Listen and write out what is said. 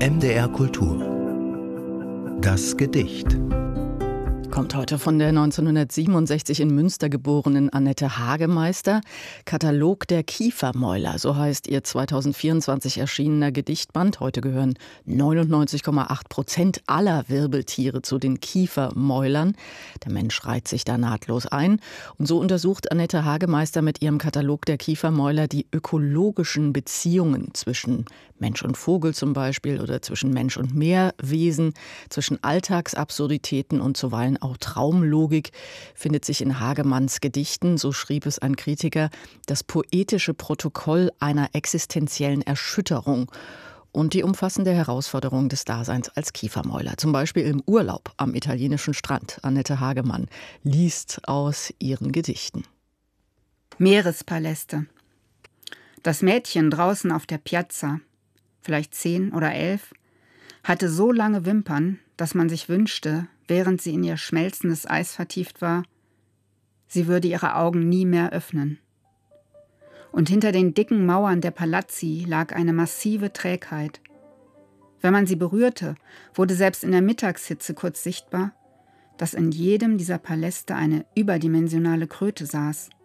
MDR Kultur. Das Gedicht. Kommt heute von der 1967 in Münster geborenen Annette Hagemeister. Katalog der Kiefermäuler, so heißt ihr 2024 erschienener Gedichtband. Heute gehören 99,8% aller Wirbeltiere zu den Kiefermäulern. Der Mensch reiht sich da nahtlos ein. Und so untersucht Annette Hagemeister mit ihrem Katalog der Kiefermäuler die ökologischen Beziehungen zwischen Mensch und Vogel zum Beispiel oder zwischen Mensch und Meerwesen, zwischen Alltagsabsurditäten und zuweilen auch Traumlogik findet sich in Hagemanns Gedichten, so schrieb es ein Kritiker, das poetische Protokoll einer existenziellen Erschütterung und die umfassende Herausforderung des Daseins als Kiefermäuler. Zum Beispiel im Urlaub am italienischen Strand. Annette Hagemann liest aus ihren Gedichten. Meerespaläste. Das Mädchen draußen auf der Piazza, vielleicht 10 oder 11, hatte so lange Wimpern, dass man sich wünschte, während sie in ihr schmelzendes Eis vertieft war, sie würde ihre Augen nie mehr öffnen. Und hinter den dicken Mauern der Palazzi lag eine massive Trägheit. Wenn man sie berührte, wurde selbst in der Mittagshitze kurz sichtbar, dass in jedem dieser Paläste eine überdimensionale Kröte saß.